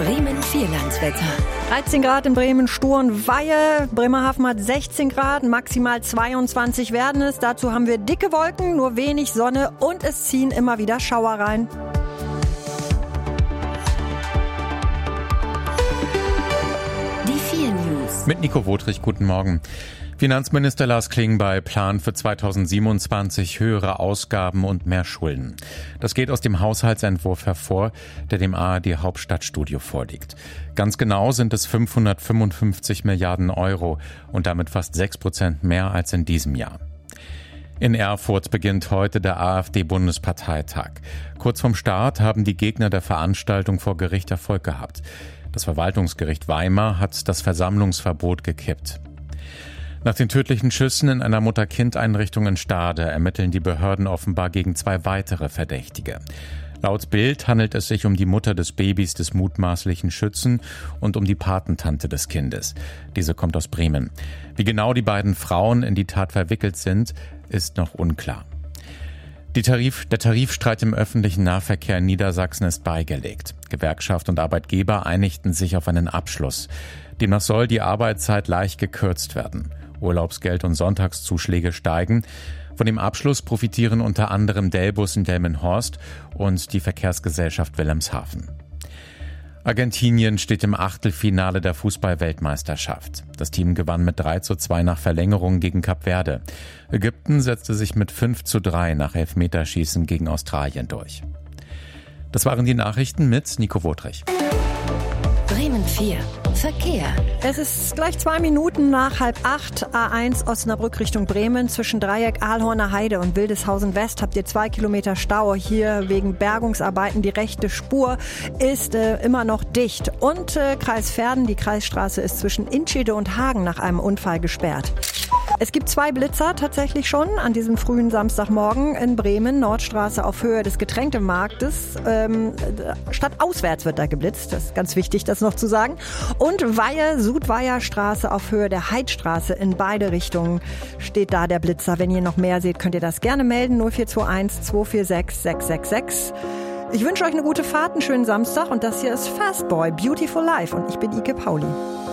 Bremen Vierlandswetter. 13 Grad in Bremen, Stur und Weihe. Bremerhaven hat 16 Grad, maximal 22 werden es. Dazu haben wir dicke Wolken, nur wenig Sonne und es ziehen immer wieder Schauer rein. Die 4 News. Mit Nico Wotrich, guten Morgen. Finanzminister Lars Klingbeil plant für 2027 höhere Ausgaben und mehr Schulden. Das geht aus dem Haushaltsentwurf hervor, der dem ARD Hauptstadtstudio vorliegt. Ganz genau sind es 555 Milliarden Euro und damit fast 6% mehr als in diesem Jahr. In Erfurt beginnt heute der AfD-Bundesparteitag. Kurz vorm Start haben die Gegner der Veranstaltung vor Gericht Erfolg gehabt. Das Verwaltungsgericht Weimar hat das Versammlungsverbot gekippt. Nach den tödlichen Schüssen in einer Mutter-Kind-Einrichtung in Stade ermitteln die Behörden offenbar gegen 2 weitere Verdächtige. Laut Bild handelt es sich um die Mutter des Babys des mutmaßlichen Schützen und um die Patentante des Kindes. Diese kommt aus Bremen. Wie genau die beiden Frauen in die Tat verwickelt sind, ist noch unklar. Der Tarifstreit im öffentlichen Nahverkehr in Niedersachsen ist beigelegt. Gewerkschaft und Arbeitgeber einigten sich auf einen Abschluss. Demnach soll die Arbeitszeit leicht gekürzt werden. Urlaubsgeld und Sonntagszuschläge steigen. Von dem Abschluss profitieren unter anderem Delbus in Delmenhorst und die Verkehrsgesellschaft Wilhelmshaven. Argentinien steht im Achtelfinale der Fußball-Weltmeisterschaft. Das Team gewann mit 3:2 nach Verlängerung gegen Kap Verde. Ägypten setzte sich mit 5:3 nach Elfmeterschießen gegen Australien durch. Das waren die Nachrichten mit Nico Wotrich. Bremen 4. Verkehr. Es ist gleich 2 Minuten nach 7:30, A1 Osnabrück Richtung Bremen. Zwischen Dreieck Ahlhorner Heide und Wildeshausen West habt ihr 2 Kilometer Stau. Hier wegen Bergungsarbeiten. Die rechte Spur ist immer noch dicht. Und Kreis Verden, die Kreisstraße ist zwischen Inschede und Hagen nach einem Unfall gesperrt. Es gibt 2 Blitzer tatsächlich schon an diesem frühen Samstagmorgen in Bremen. Nordstraße auf Höhe des Getränkemarktes. Stadtauswärts wird da geblitzt. Das ist ganz wichtig, das noch zu sagen. Und Weihe, Südweiherstraße auf Höhe der Heidstraße in beide Richtungen steht da der Blitzer. Wenn ihr noch mehr seht, könnt ihr das gerne melden. 0421 246 666. Ich wünsche euch eine gute Fahrt, einen schönen Samstag. Und das hier ist Fastboy, Beautiful Life. Und ich bin Ike Pauli.